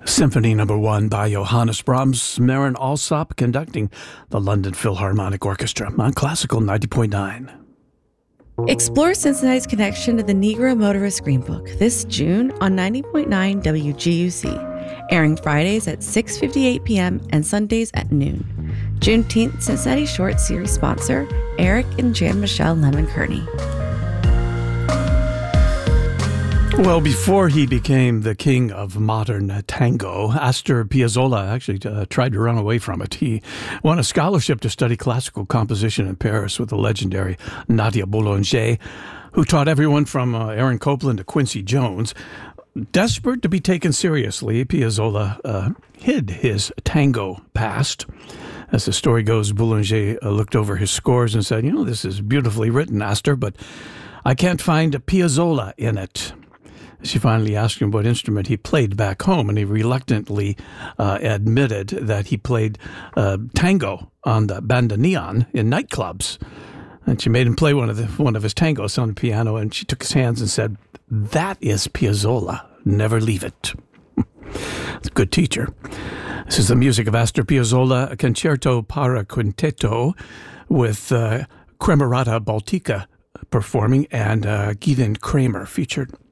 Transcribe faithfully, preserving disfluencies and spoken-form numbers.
Symphony Number One by Johannes Brahms, Marin Alsop conducting the London Philharmonic Orchestra on Classical ninety point nine. Explore Cincinnati's connection to the Negro Motorist Greenbook this June on ninety point nine W G U C, airing Fridays at six fifty-eight p.m. and Sundays at noon. Juneteenth Cincinnati Short Series sponsor, Eric and Jan-Michelle Lemon-Kearney. Well, before he became the king of modern tango, Astor Piazzolla actually uh, tried to run away from it. He won a scholarship to study classical composition in Paris with the legendary Nadia Boulanger, who taught everyone from uh, Aaron Copland to Quincy Jones. Desperate to be taken seriously, Piazzolla uh, hid his tango past. As the story goes, Boulanger uh, looked over his scores and said, you know, this is beautifully written, Astor, but I can't find a Piazzolla in it. She finally asked him what instrument he played back home, and he reluctantly uh, admitted that he played uh, tango on the bandoneon in nightclubs. And she made him play one of the, one of his tangos on the piano, and she took his hands and said, "That is Piazzolla. Never leave it." It's a good teacher. This is the music of Astor Piazzolla, a concerto para quintetto with uh, Cremerata Baltica performing, and uh, Gidon Kramer featured.